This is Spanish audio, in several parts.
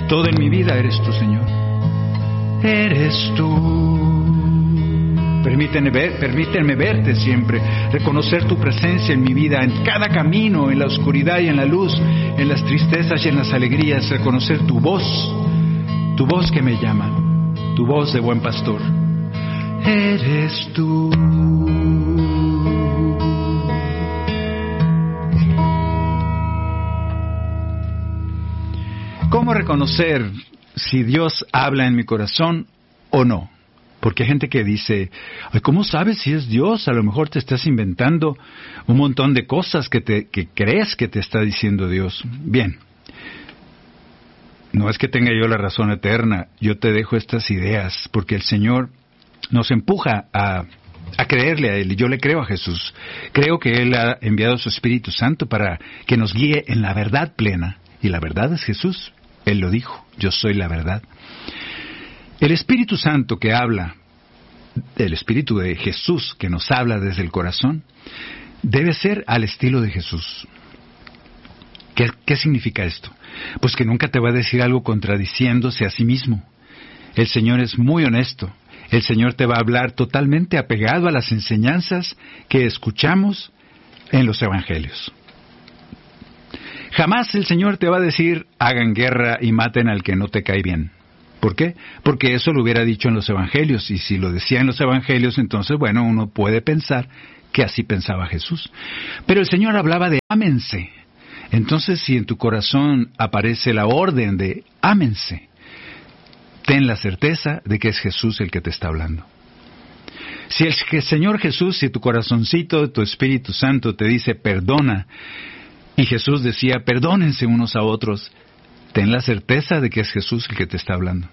Todo en mi vida eres tú, Señor. Eres tú. Permíteme verte siempre, reconocer tu presencia en mi vida, en cada camino, en la oscuridad y en la luz, en las tristezas y en las alegrías, reconocer tu voz que me llama, tu voz de buen pastor. Eres tú. ¿Cómo reconocer si Dios habla en mi corazón o no? Porque hay gente que dice, ay, ¿cómo sabes si es Dios? A lo mejor te estás inventando un montón de cosas que crees que te está diciendo Dios. Bien, no es que tenga yo la razón eterna, yo te dejo estas ideas, porque el Señor nos empuja a creerle a Él, y yo le creo a Jesús. Creo que Él ha enviado su Espíritu Santo para que nos guíe en la verdad plena, y la verdad es Jesús. Él lo dijo, yo soy la verdad. El Espíritu Santo que habla, el Espíritu de Jesús que nos habla desde el corazón, debe ser al estilo de Jesús. ¿Qué significa esto? Pues que nunca te va a decir algo contradiciéndose a sí mismo. El Señor es muy honesto. El Señor te va a hablar totalmente apegado a las enseñanzas que escuchamos en los Evangelios. Jamás el Señor te va a decir, hagan guerra y maten al que no te cae bien. ¿Por qué? Porque eso lo hubiera dicho en los Evangelios, y si lo decía en los Evangelios, entonces, bueno, uno puede pensar que así pensaba Jesús. Pero el Señor hablaba de ámense. Entonces, si en tu corazón aparece la orden de ámense, ten la certeza de que es Jesús el que te está hablando. Si el Señor Jesús, si tu corazoncito, tu Espíritu Santo te dice perdona, y Jesús decía perdónense unos a otros, ten la certeza de que es Jesús el que te está hablando.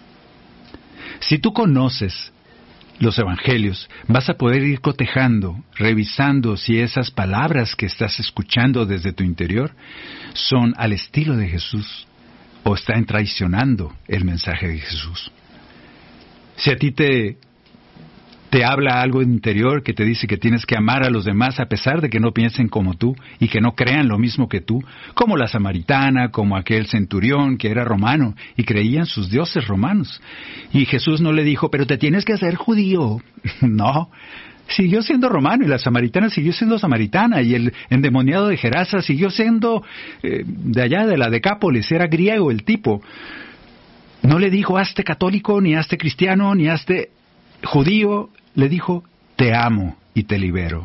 Si tú conoces los Evangelios, vas a poder ir cotejando, revisando si esas palabras que estás escuchando desde tu interior son al estilo de Jesús o están traicionando el mensaje de Jesús. Si a ti te habla algo interior que te dice que tienes que amar a los demás a pesar de que no piensen como tú y que no crean lo mismo que tú, como la samaritana, como aquel centurión que era romano y creían sus dioses romanos. Y Jesús no le dijo, pero te tienes que hacer judío. No, siguió siendo romano y la samaritana siguió siendo samaritana y el endemoniado de Gerasa siguió siendo de allá de la Decápolis, era griego el tipo. No le dijo, hazte católico, ni hazte cristiano, ni hazte judío. Le dijo, te amo y te libero.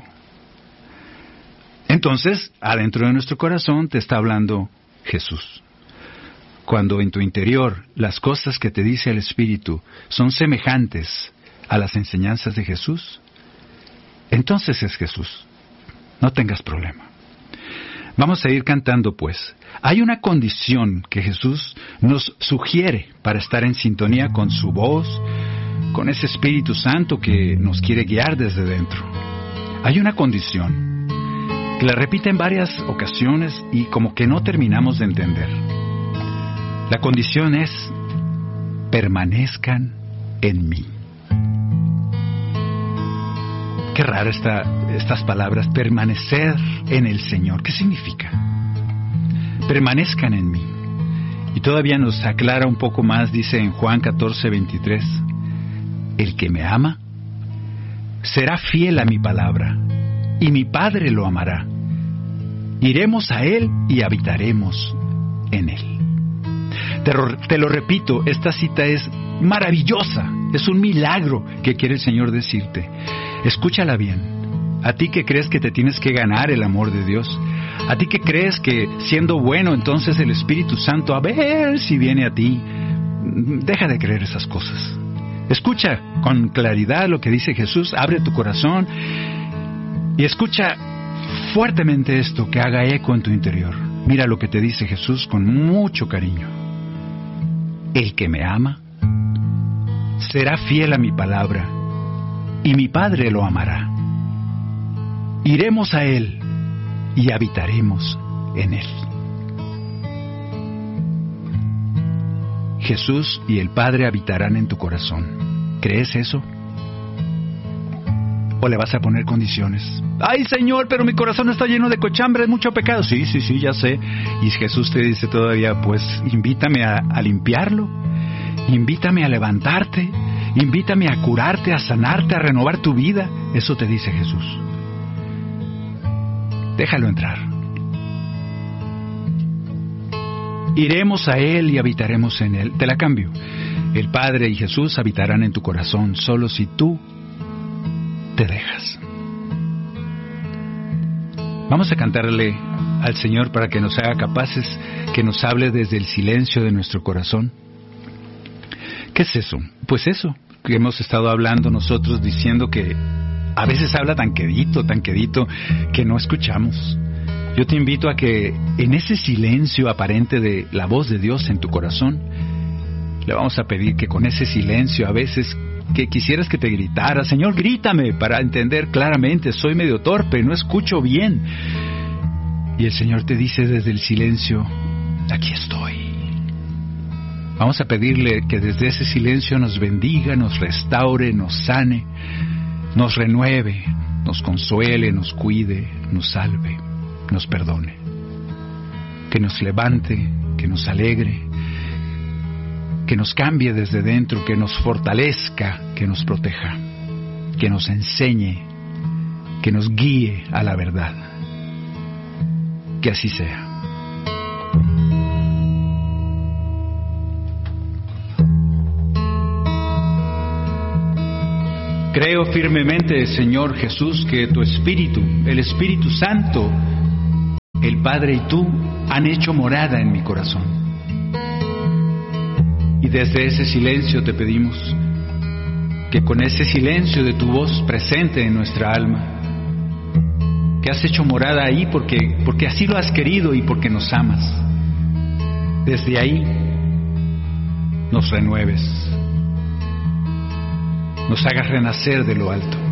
Entonces, adentro de nuestro corazón te está hablando Jesús. Cuando en tu interior las cosas que te dice el Espíritu son semejantes a las enseñanzas de Jesús, entonces es Jesús. No tengas problema. Vamos a ir cantando pues. Hay una condición que Jesús nos sugiere para estar en sintonía con su voz, con ese Espíritu Santo que nos quiere guiar desde dentro. Hay una condición que la repite en varias ocasiones y como que no terminamos de entender. La condición es, permanezcan en mí. Qué rara estas palabras, permanecer en el Señor. ¿Qué significa? Permanezcan en mí. Y todavía nos aclara un poco más, dice en Juan 14:23, el que me ama será fiel a mi palabra, y mi Padre lo amará. Iremos a Él y habitaremos en Él. Te lo repito, esta cita es maravillosa, es un milagro que quiere el Señor decirte. Escúchala bien. A ti que crees que te tienes que ganar el amor de Dios, a ti que crees que siendo bueno entonces el Espíritu Santo a ver si viene a ti, deja de creer esas cosas. Escucha con claridad lo que dice Jesús, abre tu corazón y escucha fuertemente esto que haga eco en tu interior. Mira lo que te dice Jesús con mucho cariño. El que me ama será fiel a mi palabra y mi Padre lo amará. Iremos a Él y habitaremos en Él. Jesús y el Padre habitarán en tu corazón. ¿Crees eso? ¿O le vas a poner condiciones? ¡Ay, Señor, pero mi corazón está lleno de cochambre, mucho pecado! Sí, ya sé. Y Jesús te dice todavía, pues invítame a limpiarlo, invítame a levantarte, invítame a curarte, a sanarte, a renovar tu vida. Eso te dice Jesús. Déjalo entrar. Iremos a Él y habitaremos en Él. Te la cambio. El Padre y Jesús habitarán en tu corazón solo si tú te dejas. Vamos a cantarle al Señor para que nos haga capaces, que nos hable desde el silencio de nuestro corazón. ¿Qué es eso? Pues eso, que hemos estado hablando nosotros, diciendo que a veces habla tan quedito, que no escuchamos. Yo te invito a que en ese silencio aparente de la voz de Dios en tu corazón, le vamos a pedir que con ese silencio a veces que quisieras que te gritara, Señor, grítame para entender claramente, soy medio torpe, no escucho bien. Y el Señor te dice desde el silencio, aquí estoy. Vamos a pedirle que desde ese silencio nos bendiga, nos restaure, nos sane, nos renueve, nos consuele, nos cuide, nos salve, nos perdone. Que nos levante, que nos alegre, que nos cambie desde dentro, que nos fortalezca, que nos proteja, que nos enseñe, que nos guíe a la verdad. Que así sea. Creo firmemente, Señor Jesús, que tu Espíritu, el Espíritu Santo, el Padre y tú han hecho morada en mi corazón. Y desde ese silencio te pedimos que con ese silencio de tu voz presente en nuestra alma, que has hecho morada ahí porque así lo has querido y porque nos amas, desde ahí nos renueves, nos hagas renacer de lo alto.